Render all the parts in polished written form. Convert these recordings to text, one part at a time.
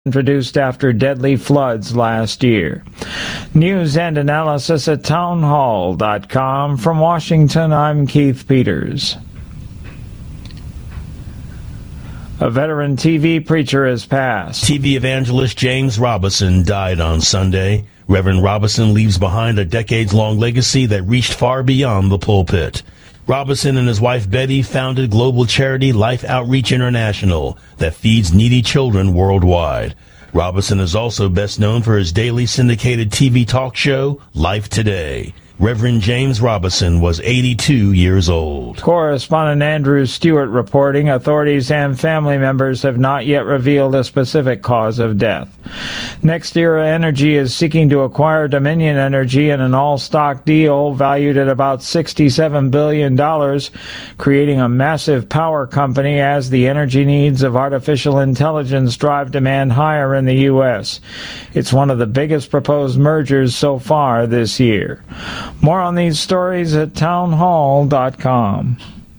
introduced after deadly floods last year. News and analysis at townhall.com. From Washington, I'm Keith Peters. A veteran TV preacher has passed. TV evangelist James Robison died on Sunday. Reverend Robison leaves behind a decades-long legacy that reached far beyond the pulpit. Robison and his wife Betty founded global charity Life Outreach International that feeds needy children worldwide. Robison is also best known for his daily syndicated TV talk show, Life Today. Reverend James Robison was 82 years old. Correspondent Andrew Stewart reporting authorities and family members have not yet revealed a specific cause of death. NextEra Energy is seeking to acquire Dominion Energy in an all-stock deal valued at about $67 billion, creating a massive power company as the energy needs of artificial intelligence drive demand higher in the U.S. It's one of the biggest proposed mergers so far this year. More on these stories at townhall.com.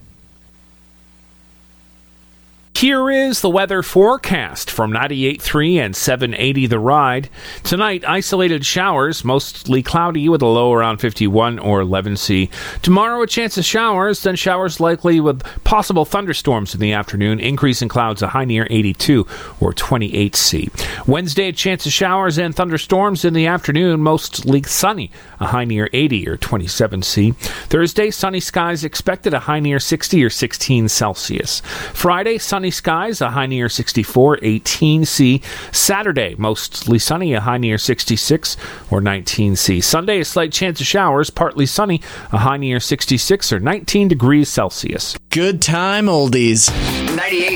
Here is the weather forecast from 98.3 and 780 The Ride. Tonight, isolated showers, mostly cloudy with a low around 51 or 11 C. Tomorrow, a chance of showers, then showers likely with possible thunderstorms in the afternoon. Increase in clouds, a high near 82 or 28 C. Wednesday, a chance of showers and thunderstorms in the afternoon, mostly sunny, a high near 80 or 27 C. Thursday, sunny skies expected, a high near 60 or 16 Celsius. Friday, sunny skies, a high near 64, 18 C. Saturday, mostly sunny, a high near 66 or 19 C. Sunday, a slight chance of showers, partly sunny, a high near 66 or 19 degrees Celsius. Good time oldies. 98.